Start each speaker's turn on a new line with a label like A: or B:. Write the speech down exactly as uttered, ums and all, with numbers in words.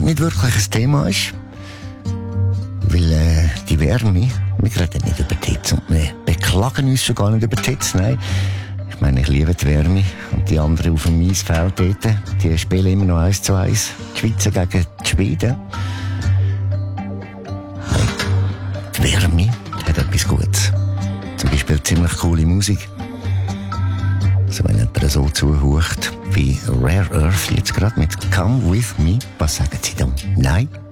A: nicht wirklich ein Thema ist. Weil äh, die Wärme, wir reden nicht über die Hitze und wir beklagen uns schon gar nicht über die Hitze, nein. Ich meine, ich liebe die Wärme und die anderen auf dem Eisfeld dort, die spielen immer noch eins zu eins. Die Schweizer gegen die Schweden. Und die Wärme hat etwas Gutes. Zum Beispiel ziemlich coole Musik. Also wenn jemand so zuhört wie Rare Earth jetzt gerade mit Come With Me, was sagen Sie dann? Nein?